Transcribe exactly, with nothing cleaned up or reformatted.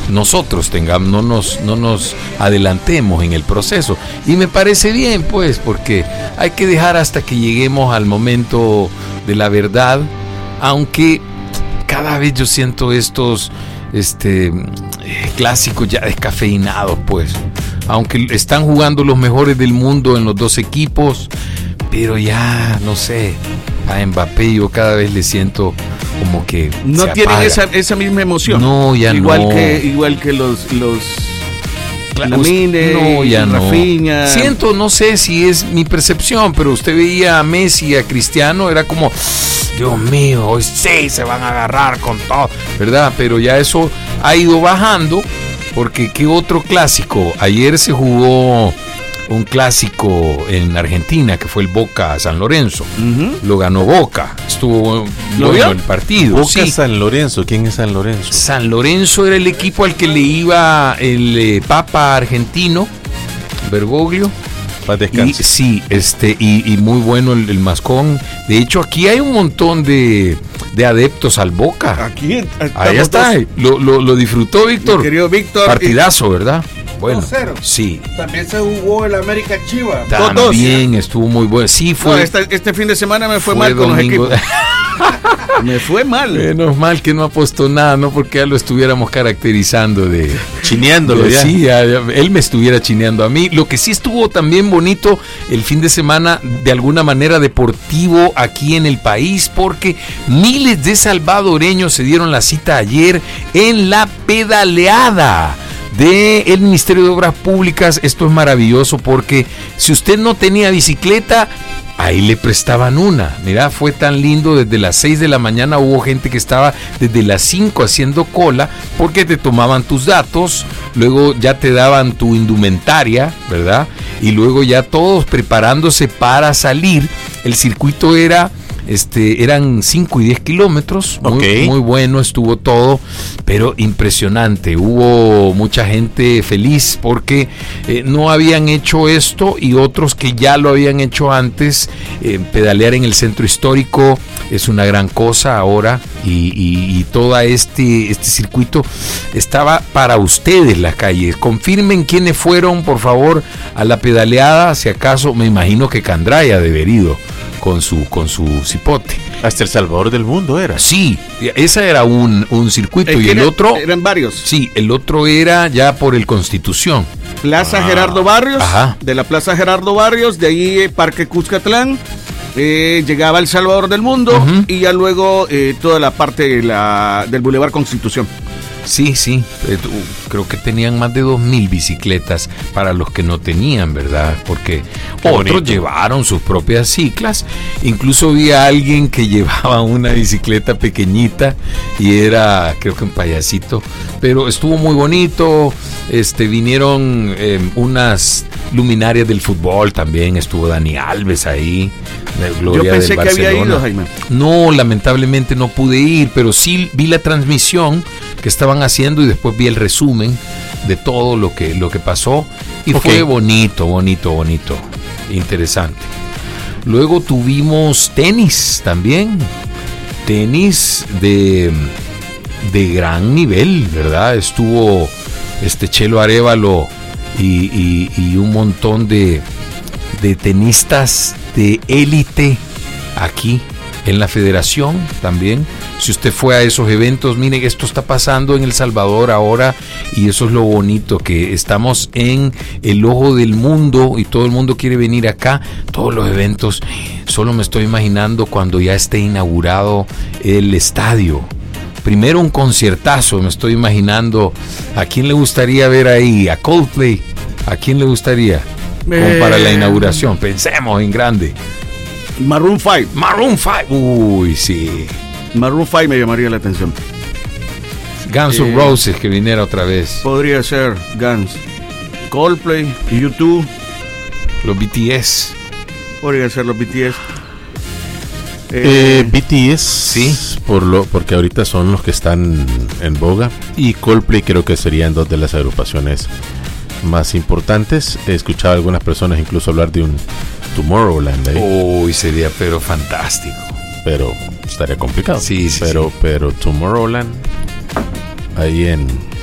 nosotros tengamos, no nos, no nos adelantemos en el proceso. Y me parece bien, pues, porque hay que dejar hasta que lleguemos al momento de la verdad, aunque cada vez yo siento estos este, eh, clásicos ya descafeinados, pues, aunque están jugando los mejores del mundo en los dos equipos, pero ya, no sé, a Mbappé yo cada vez le siento como que no tienen esa, esa misma emoción. No, ya igual no. Que, igual que los... los... Lamine, no, ya no. Rafinha. Siento, no sé si es mi percepción, pero usted veía a Messi y a Cristiano, era como, Dios mío, hoy sí se van a agarrar con todo, ¿verdad? Pero ya eso ha ido bajando, porque ¿qué otro clásico? Ayer se jugó un clásico en Argentina, que fue el Boca San Lorenzo. Uh-huh. Lo ganó Boca. Estuvo ¿Lo bueno el partido. Boca sí. San Lorenzo. ¿Quién es San Lorenzo? San Lorenzo era el equipo al que le iba el eh, Papa argentino, Bergoglio. Paz descanse. Y, sí, este, y, y muy bueno el, el mascón. De hecho, aquí hay un montón de, de adeptos al Boca. Aquí ahí está. Lo, lo, lo disfrutó Víctor. Mi querido Víctor. Partidazo, ¿verdad? Bueno, dos cero. Sí. También se jugó el América Chivas. También estuvo muy bueno. Sí, fue. No, este, este fin de semana me fue, fue mal con domingo. los equipos. Me fue mal. Menos mal que no apostó nada, no porque ya lo estuviéramos caracterizando de chineándolo de, ya. Sí, ya, ya, él me estuviera chineando a mí. Lo que sí estuvo también bonito el fin de semana, de alguna manera deportivo aquí en el país, porque miles de salvadoreños se dieron la cita ayer en la pedaleada del Ministerio de Obras Públicas. Esto es maravilloso porque si usted no tenía bicicleta, ahí le prestaban una. Mira, fue tan lindo. Desde las seis de la mañana hubo gente que estaba desde las cinco haciendo cola porque te tomaban tus datos, luego ya te daban tu indumentaria, ¿verdad? Y luego ya todos preparándose para salir. El circuito era... Este, eran cinco y diez kilómetros, muy, okay. muy bueno estuvo todo, pero impresionante. Hubo mucha gente feliz porque eh, no habían hecho esto y otros que ya lo habían hecho antes. Eh, pedalear en el centro histórico es una gran cosa ahora y, y, y todo este, este circuito estaba para ustedes las calles. Confirmen quiénes fueron, por favor, a la pedaleada, si acaso, me imagino que Candraya debería con su con su cipote. Hasta El Salvador del Mundo era. Sí, ese era un, un circuito. Es y el era, otro... Eran varios. Sí, el otro era ya por el Constitución. Plaza ah, Gerardo Barrios. Ajá. De la Plaza Gerardo Barrios, de ahí eh, Parque Cuscatlán. Eh, llegaba El Salvador del Mundo. Uh-huh. Y ya luego eh, toda la parte de la, del Boulevard Constitución. Sí, sí, creo que tenían más de dos mil bicicletas para los que no tenían, ¿verdad? Porque Qué otros bonito. Llevaron sus propias ciclas. Incluso vi a alguien que llevaba una bicicleta pequeñita y era, creo que un payasito, pero estuvo muy bonito. Este, vinieron eh, unas luminarias del fútbol también, estuvo Dani Alves ahí. Gloria Yo pensé del que había ido, Jaime. No, lamentablemente no pude ir, pero sí vi la transmisión que estaban haciendo y después vi el resumen de todo lo que, lo que pasó y okay. Fue bonito, bonito, bonito, interesante. Luego tuvimos tenis también, tenis de, de gran nivel, ¿verdad? Estuvo este Chelo Arévalo y, y, y un montón de, de tenistas de élite aquí en la federación también. Si usted fue a esos eventos, miren, esto está pasando en El Salvador ahora y eso es lo bonito, que estamos en el ojo del mundo y todo el mundo quiere venir acá. Todos los eventos, solo me estoy imaginando cuando ya esté inaugurado el estadio. Primero un conciertazo, me estoy imaginando. ¿A quién le gustaría ver ahí? ¿A Coldplay? ¿A quién le gustaría? Como para la inauguración, pensemos en grande. Maroon five. Maroon five. Uy, sí. Maroon five me llamaría la atención. Guns N' eh, Roses, que viniera otra vez. Podría ser Guns. Coldplay, U dos. Los B T S. Podría ser los B T S. Eh, eh, B T S, sí, por lo, porque ahorita son los que están en boga. Y Coldplay creo que serían dos de las agrupaciones más importantes. He escuchado a algunas personas incluso hablar de un Tomorrowland ahí. Uy, sería pero fantástico. Pero estaría complicado. Sí, sí, pero, sí. pero Tomorrowland ahí en